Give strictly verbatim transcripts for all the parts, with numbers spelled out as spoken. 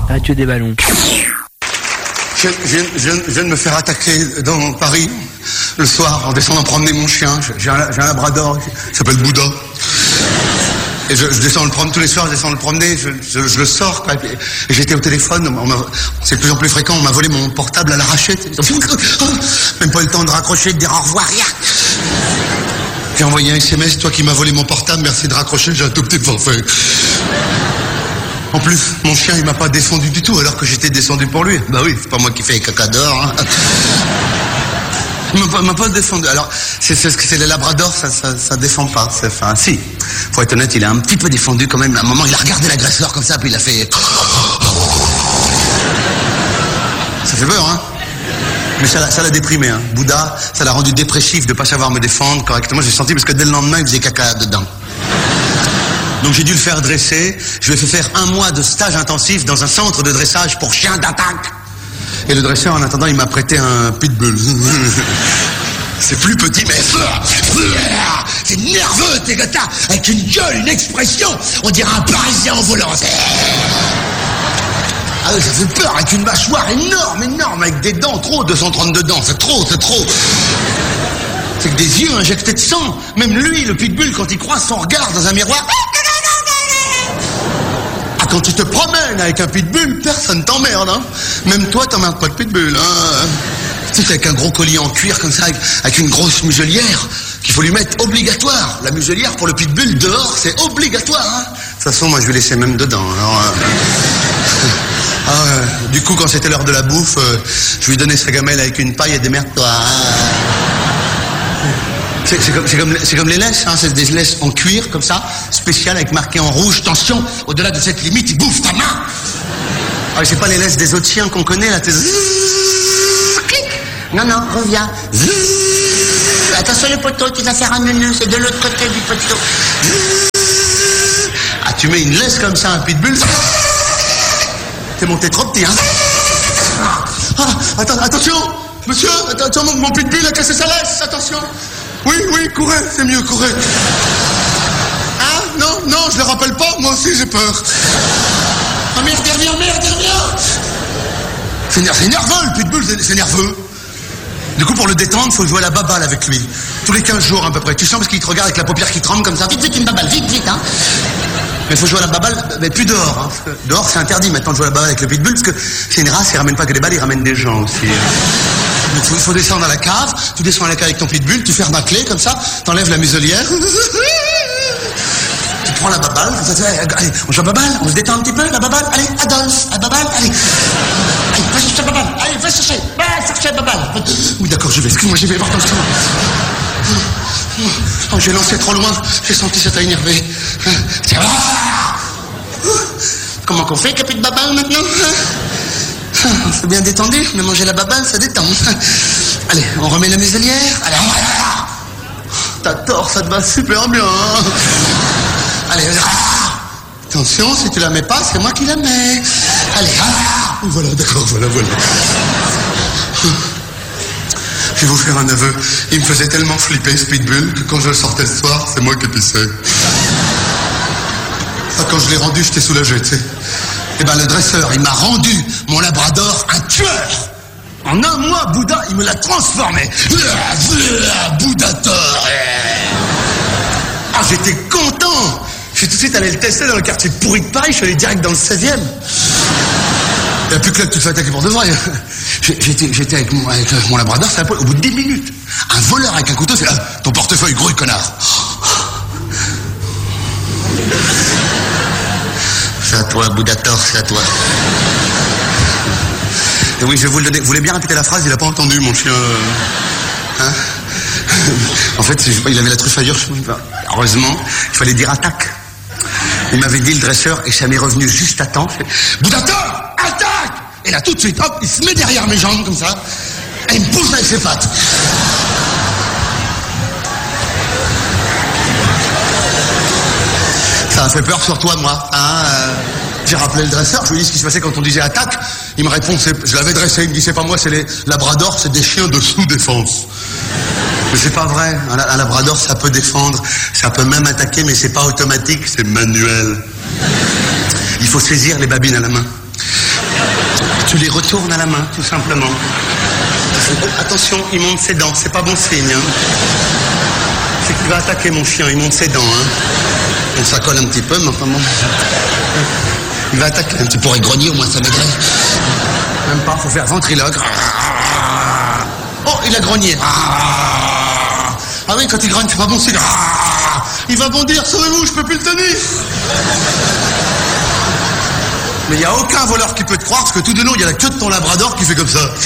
Adieu des ballons. Je, je, je, je viens de me faire attaquer dans Paris le soir en descendant promener mon chien. J'ai un, j'ai un labrador qui s'appelle Bouddha. Et je, je descends le promener tous les soirs, je descends le promener, je, je, je le sors. Quoi, et, et j'étais au téléphone, on m'a, c'est de plus en plus fréquent, on m'a volé mon portable à l'arraché. Même pas eu le temps de raccrocher, de dire au revoir, rien. J'ai envoyé un S M S, toi qui m'as volé mon portable, merci de raccrocher, j'ai un tout petit forfait. En plus, mon chien, il m'a pas défendu du tout, alors que j'étais descendu pour lui. Bah oui, c'est pas moi qui fais les caca d'or. Hein. Il m'a pas, m'a pas défendu. Alors, c'est, c'est, c'est les labradors, ça, ça, ça défend pas. C'est, enfin, si. Faut être honnête, il a un petit peu défendu quand même. À un moment, il a regardé l'agresseur comme ça, puis il a fait... Ça fait peur, hein. Mais ça l'a, ça l'a déprimé, hein. Bouddha, ça l'a rendu dépressif de pas savoir me défendre correctement. J'ai senti, parce que dès le lendemain, il faisait caca dedans. Donc j'ai dû le faire dresser. Je lui ai fait faire un mois de stage intensif dans un centre de dressage pour chiens d'attaque. Et le dresseur, en attendant, il m'a prêté un pitbull. C'est plus petit, mais... C'est nerveux, tes gâtas, avec une gueule, une expression. On dirait un Parisien en volant. Ah oui, ça fait peur, avec une mâchoire énorme, énorme, avec des dents, trop, deux cent trente-deux dents. C'est trop, c'est trop. C'est que des yeux injectés de sang. Même lui, le pitbull, quand il croise son regard dans un miroir... Ah, quand tu te promènes avec un pitbull, personne t'emmerde, hein. Même toi, t'emmerdes pas le pitbull, hein. Tu sais, avec un gros collier en cuir comme ça, avec, avec une grosse muselière, qu'il faut lui mettre obligatoire. La muselière pour le pitbull, dehors, c'est obligatoire, hein. De toute façon, moi, je vais laisser même dedans, alors... Euh... Ah, euh, du coup, quand c'était l'heure de la bouffe, euh, je lui donnais sa gamelle avec une paille et démerde-toi, hein. C'est, c'est, comme, c'est, comme, c'est comme les laisses, hein, c'est des laisses en cuir, comme ça, spéciales, avec marqué en rouge, tension, au-delà de cette limite, il bouffe ta main. Ah, c'est pas les laisses des autres chiens qu'on connaît, là, t'es... Non, non, reviens. Attention le poteau, tu vas faire un neuneu, c'est de l'autre côté du poteau. Ah, tu mets une laisse comme ça, un pitbull, t'es monté trop petit, hein. Ah, attends, attention, monsieur, attention, mon, mon pitbull a cassé sa laisse, attention. Oui, oui, courez, c'est mieux, courez. Hein? Non, non, je le rappelle pas, moi aussi j'ai peur. Ah merde, il revient, merde, il revient. C'est, ner- c'est nerveux, le pitbull, c'est, c'est nerveux. Du coup, pour le détendre, faut jouer à la baballe avec lui. Tous les quinze jours à peu près. Tu sens parce qu'il te regarde avec la paupière qui tremble comme ça. Vite, vite, une baballe, vite, vite, hein. Mais il faut jouer à la baballe, mais plus dehors, hein. Parce que dehors, c'est interdit maintenant de jouer à la baballe avec le pitbull, parce que c'est une race, il ramène pas que des balles, il ramène des gens aussi. Donc il faut descendre à la cave, tu descends à la cave avec ton pitbull, tu fermes la clé comme ça, t'enlèves la muselière, tu prends la baballe, comme ça, tu allez, allez, on joue à baballe, on se détend un petit peu, la baballe, allez, Adolphe, à baballe, allez, allez, va chercher la baballe, allez, va chercher, va chercher la baballe. Oui d'accord, j'y vais, excuse-moi, j'y vais, voir attention. Oh, j'ai lancé trop loin, j'ai senti ça t'a énervé. Comment qu'on fait, capé de baballe maintenant? On s'est bien détendu, mais manger la baballe, ça détend. Allez, on remet la muselière. Allez, voilà. T'as tort, ça te va super bien. Hein. Allez, attention, si tu la mets pas, c'est moi qui la mets. Allez, voilà, d'accord, voilà, voilà. Je vais vous faire un aveu. Il me faisait tellement flipper, ce pitbull, que quand je le sortais le soir, c'est moi qui pissais. Ah, quand je l'ai rendu, j'étais soulagé, tu sais. Eh ben, le dresseur, il m'a rendu mon labrador un tueur. En un mois, Bouddha, il me l'a transformé. Bouddhator. Ah, j'étais content. Je suis tout de suite allé le tester dans le quartier pourri de Paris. Je suis allé direct dans le seizième. Il n'y a plus que là que tu te fais attaquer pour de vrai. J'étais, j'étais avec, mon, avec mon labrador, c'est au bout de dix minutes. Un voleur avec un couteau, c'est là, ton portefeuille, gros connard. C'est à toi, Bouddhator, c'est à toi. Et oui, je vais vous le donner. Vous voulez bien répéter la phrase? Il n'a pas entendu, mon chien. Hein? En fait, il avait la truffe ailleurs. Heureusement, il fallait dire attaque. Il m'avait dit le dresseur, et ça m'est revenu juste à temps. Bouddhator, attaque! Et là, tout de suite, hop, il se met derrière mes jambes, comme ça, et il me pousse avec ses pattes. Ça a fait peur sur toi, moi. Hein, euh, j'ai rappelé le dresseur, je lui ai dit ce qui se passait quand on disait attaque. Il me répond, c'est, je l'avais dressé, il me dit, c'est pas moi, c'est les labradors, c'est des chiens de sous-défense. Mais c'est pas vrai. Un, un labrador, ça peut défendre, ça peut même attaquer, mais c'est pas automatique, c'est manuel. Il faut saisir les babines à la main. je les retourne à la main, tout simplement. Attention, il monte ses dents, c'est pas bon signe. Hein. C'est qu'il va attaquer mon chien, il monte ses dents. Hein. Donc ça colle un petit peu, mais enfin bon. Il va attaquer un petit peu, pour grogner, au moins ça m'aiderait. Même pas, faut faire ventriloque. Oh, il a grogné. Ah oui, quand il grogne, c'est pas bon signe. Il va bondir, sauvez-vous, je peux plus le tenir. Mais il n'y a aucun voleur qui peut te croire, parce que tout de long, il y a la queue de ton labrador qui fait comme ça.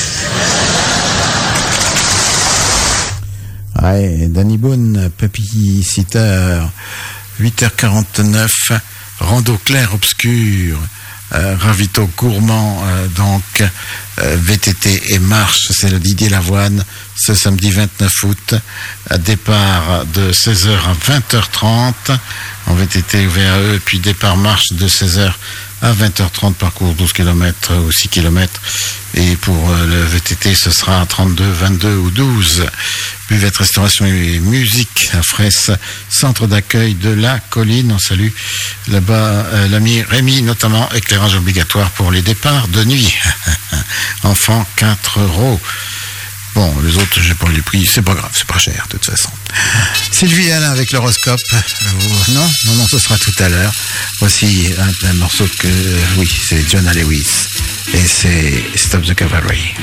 Ouais, Danny Boone, Papy Sitter, huit heures quarante-neuf, rando clair obscur, euh, ravito gourmand, euh, donc euh, V T T et marche, c'est le Didier Lavoine, ce samedi vingt-neuf août, à départ de seize heures à vingt heures trente, en V T T V A E, puis départ marche de seize heures à vingt heures trente, parcours douze kilomètres ou six kilomètres, et pour le V T T ce sera trente-deux, vingt-deux ou douze. Buvette, restauration et musique à Fraisse, centre d'accueil de la Colline. On salue là-bas euh, l'ami Rémi, notamment éclairage obligatoire pour les départs de nuit. Enfant, quatre euros. Bon, les autres, j'ai pas les prix, c'est pas grave, c'est pas cher, de toute façon. Sylvie Alain avec l'horoscope. Euh, non, non, non, ce sera tout à l'heure. Voici un, un morceau que, euh, oui, c'est John Lewis. Et c'est Stop the Cavalry.